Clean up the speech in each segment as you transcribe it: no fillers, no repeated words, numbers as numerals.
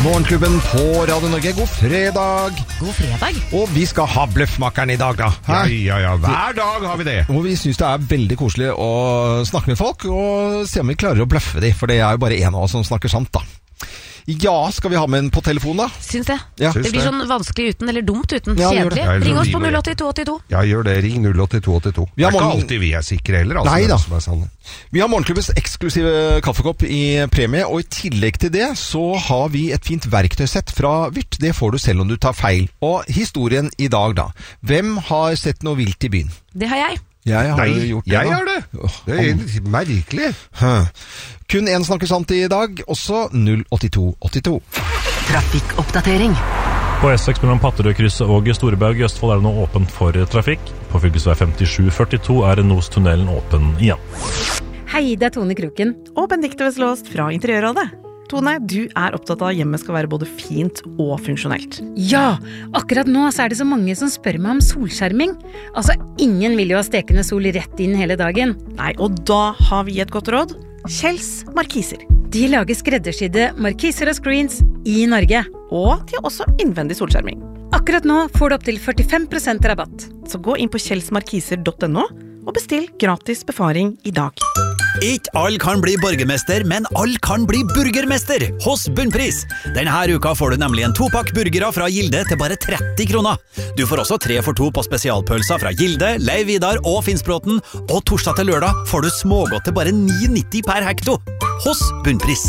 Morgenklubben på Radio Norge, god fredag. God fredag. Og vi skal ha Bløffmakeren i dag da. Ja, hver dag har vi det. Og vi synes det veldig koselig å snakke med folk, og se om vi klarer å bløffe de, for det jo bare en av oss som snakker sant da. Ja, skal vi ha med en på telefon da? Syns det. Ja. Det blir sånn vanskelig uten, eller dumt uten. Ja, Kjedelig. Ring oss på 08282. Ja, gjør det. Ring 08282. Det ikke alltid vi sikre heller, altså. Nei da. Som sanne. Vi har Morgenklubbens eksklusive kaffekopp i premie, og i tillegg til det så har vi et fint verktøysett fra Vyrt. Det får du selv om du tar feil. Og historien i dag da. Hvem har sett noe vilt i byen? Det har jeg. Jeg har gjort det. Jeg har det. Det litt merkelig. Kun en snakker sant i dag, også 08282. Trafikkoppdatering. På S6 mellom Patterøykrysset og Storeberg i Østfold det nå åpent for trafikk. På fylkesvei 5742 Nos-tunnelen åpen igjen. Hei, det Tone Kroken. Og Benedikte Veslåst fra Interiørrådet. Tone, du opptatt av at hjemmet skal være både fint og funksjonelt. Ja, akkurat nå så det så mange som spør meg om solskjerming. Altså, ingen vil jo ha stekende sol rett inn hele dagen. Nei, og da har vi et godt råd. Kjells Markiser. De lager skreddersydde markiser og screens i Norge. Og de har også innvendig solskjerming. Akkurat nå får du opp til 45% rabatt. Så gå inn på kjellsmarkiser.no og bestill gratis befaring i dag. Ikke alle kan bli borgermester, men alle kan bli burgermester hos Bunnpris. Denne uka får du nemlig en 2-pakk burgere fra Gilde til bare 30 kroner. Du får også 3 for 2 på spesialpølser fra Gilde, Leiv Vidar og Finnsbråten. Og torsdag til lørdag får du smågodt til bare 9,90 per hekto hos Bunnpris.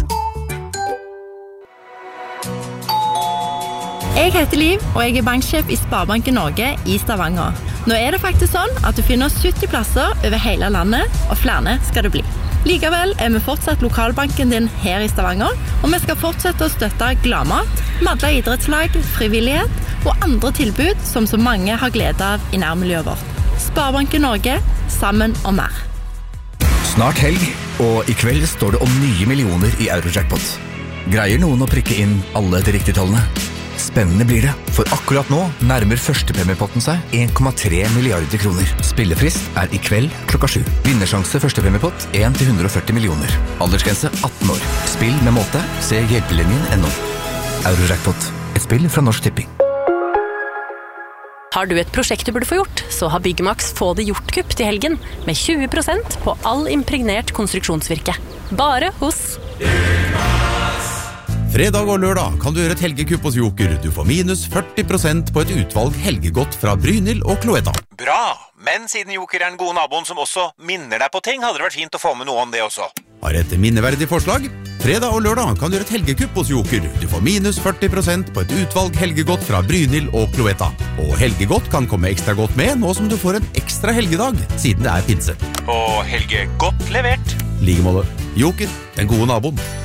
Jeg heter Liv, og jeg banksjef i Sparebanken Norge i Stavanger. Nå det faktisk sånn at du finner 70 plasser over hele landet, og flere skal det bli. Likevel vi fortsatt lokalbanken din her i Stavanger, og vi skal fortsette å støtte gladmat, Madla idrettslag, frivillighet og andre tilbud som så mange har glede av i nærmiljøet vårt. Sparebanken Norge, sammen og mer. Snart helg, og i kveld står det om nye millioner i Eurojackpot. Greier noen å prikke inn alle de riktige tallene? Spennende blir det, for akkurat nå nærmer førstepremiepotten seg 1,3 milliarder kroner. Spillefrist i kveld klokka 7. Vinnersjanse førstepremiepott 1-140 millioner. Aldersgrense 18 år. Spill med måte. Se hjelpelinjen.no. Eurojackpot. Et spill fra Norsk Tipping. Har du et prosjekt du burde få gjort, så har Byggmax Få det gjort-kupp til helgen med 20% på all impregnert konstruksjonsvirke. Bare hos Fredag og lørdag kan du gjøre et helgekupp hos Joker. Du får minus 40% på et utvalg helgegodt fra Brynhild og Cloetta. Bra, men siden Joker den gode naboen som også minner deg på ting, hadde det vært fint å få med noe om det også. Har et minneverdig forslag? Fredag og lørdag kan du gjøre et helgekupp hos Joker. Du får minus 40% på et utvalg helgegodt fra Brynhild og Cloetta. Og helgegodt kan komme ekstra godt med nå som du får en ekstra helgedag, siden det pinse. Og helgegodt levert. Like måte. Joker, den gode naboen.